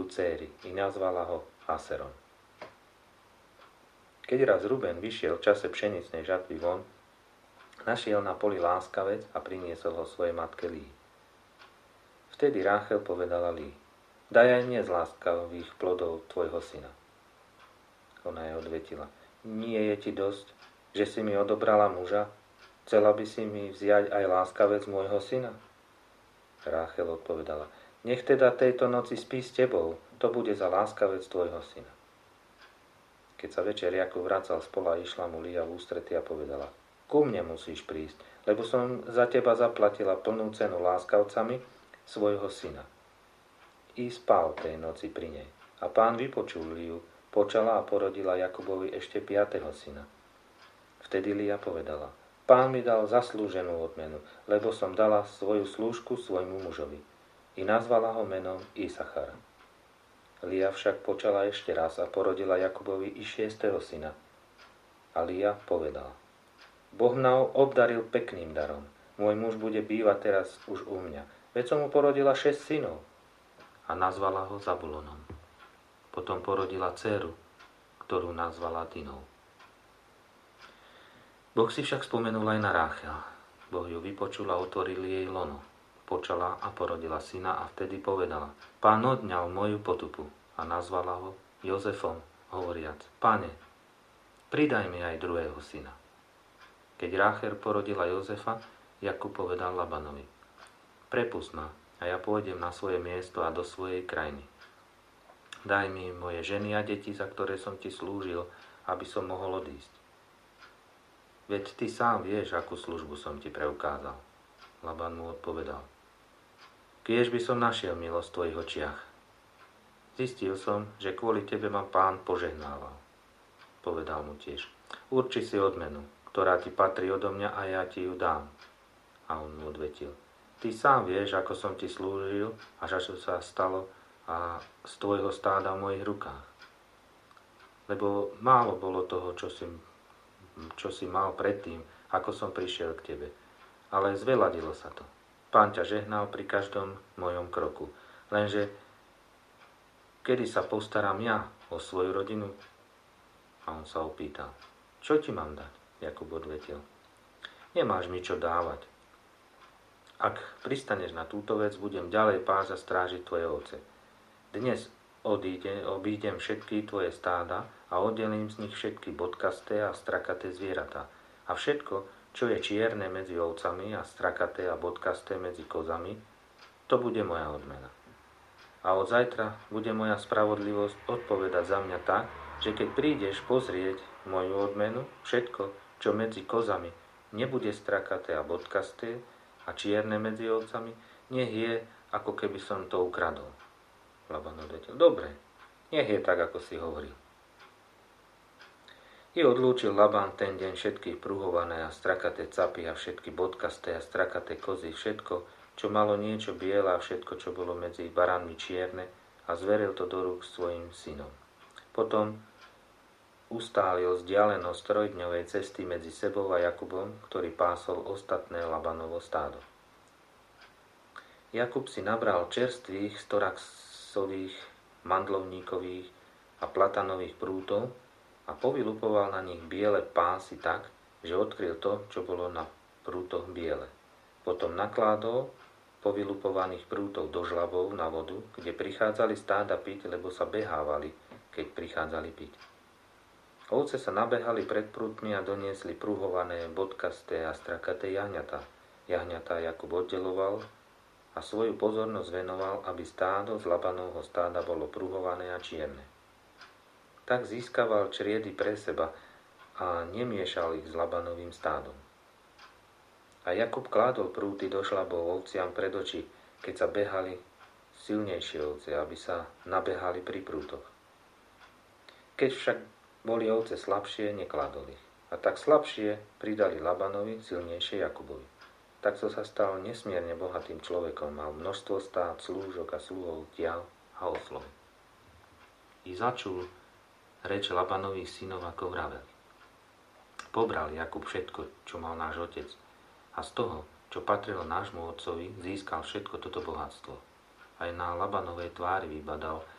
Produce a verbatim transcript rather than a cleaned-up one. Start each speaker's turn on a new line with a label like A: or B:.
A: ju céry i nazvala ho Aserom. Keď raz Ruben vyšiel v čase pšenicnej žatvy von, našiel na poli láskavec a priniesol ho svojej matke Lii. Vtedy Ráchel povedala Lii: daj aj mne z láskavých plodov tvojho syna. Ona jej odvetila: nie je ti dosť, že si mi odobrala muža? Chcela by si mi vziať aj láskavec môjho syna? Ráchel odpovedala: nech teda tejto noci spí s tebou, to bude za láskavec tvojho syna. Keď sa večer Jakub vracal z pola, išla mu Lía v ústrety a povedala: ku mne musíš prísť, lebo som za teba zaplatila plnú cenu láskavcami svojho syna. I spal tej noci pri nej. A pán vypočul Liu, počala a porodila Jakubovi ešte piateho syna. Vtedy Lía povedala: pán mi dal zaslúženú odmenu, lebo som dala svoju slúžku svojmu mužovi. I nazvala ho menom Isachar. Lía však počala ešte raz a porodila Jakubovi i šiesteho syna. A Lía povedala: Boh mnou obdaril pekným darom. Môj muž bude bývať teraz už u mňa. Veď som mu porodila šesť synov. A nazvala ho Zabulonom. Potom porodila dcéru, ktorú nazvala Dinou. Boh si však spomenul aj na Ráchel. Boh ju vypočul a otvoril jej lono. Počala a porodila syna a vtedy povedala: Pán odňal moju potupu, a nazvala ho Jozefom, hovoriac: Pane, pridaj mi aj druhého syna. Keď Ráchel porodila Jozefa, Jakub povedal Labanovi: Prepusť ma a ja pôjdem na svoje miesto a do svojej krajiny. Daj mi moje ženy a deti, za ktoré som ti slúžil, aby som mohol odísť. Veď ty sám vieš, akú službu som ti preukázal. Laban mu odpovedal: Kiež by som našiel milosť v tvojich očiach. Zistil som, že kvôli tebe ma pán požehnával. Povedal mu tiež: Urči si odmenu, ktorá ti patrí odo mňa, a ja ti ju dám. A on mu odvetil: Ty sám vieš, ako som ti slúžil a čo sa stalo a z tvojho stáda v mojich rukách. Lebo málo bolo toho, čo si, čo si mal predtým, ako som prišiel k tebe. Ale zveladilo sa to. Pán ťa žehnal pri každom mojom kroku. Lenže kedy sa postaram ja o svoju rodinu? A on sa opýtal: Čo ti mám dať? Jakub odvetil: Nemáš mi čo dávať. Ak pristaneš na túto vec, budem ďalej pásť a strážiť tvoje ovce. Dnes odíde, obídem všetky tvoje stáda a oddelím z nich všetky bodkasté a strakaté zvieratá. A všetko, čo je čierne medzi ovcami a strakaté a bodkasté medzi kozami, to bude moja odmena. A od zajtra bude moja spravodlivosť odpovedať za mňa tak, že keď prídeš pozrieť moju odmenu, všetko, čo medzi kozami nebude strakaté a bodkasté a čierne medzi ovcami, nech je, ako keby som to ukradol. Laban odvetil: Dobre, nech je tak, ako si hovoril. I odlúčil Laban ten deň všetky pruhované a strakaté capy a všetky bodkasté a strakaté kozy, všetko, čo malo niečo biele a všetko, čo bolo medzi baránmi čierne, a zveril to do rúk svojim synom. Potom ustálil vzdialenosť trojdňovej cesty medzi sebou a Jakubom, ktorý pásol ostatné Labanovo stádo. Jakub si nabral čerstvých storaxových, mandlovníkových a platanových prútov a povylupoval na nich biele pásy tak, že odkryl to, čo bolo na prútoch biele. Potom nakládol povylupovaných prútov do žľabov na vodu, kde prichádzali stáda piť, lebo sa behávali, keď prichádzali piť. Ovce sa nabehali pred prútmi a doniesli pruhované, bodkasté a strakaté jahňatá. Jahňatá Jakub oddeloval a svoju pozornosť venoval, aby stádo z Labanovho stáda bolo pruhované a čierne. Tak získaval čriedy pre seba a nemiešal ich s Labanovým stádom. A Jakub kládol prúty do šľabov ovciam pred oči, keď sa behali silnejšie ovce, aby sa nabehali pri prútoch. Keď však boli ovce slabšie, nekladol ich. A tak slabšie pridali Labanovi, silnejšie Jakubovi. Takto sa stal nesmierne bohatým človekom, mal množstvo stád, slúžok a sluhov, tiaľ a oslov. I začul reč Labanových synov, ako vravel. Pobral Jakub všetko, čo mal náš otec, a z toho, čo patrilo nášmu otcovi, získal všetko toto bohatstvo. Aj na Labanovej tvári vybadal,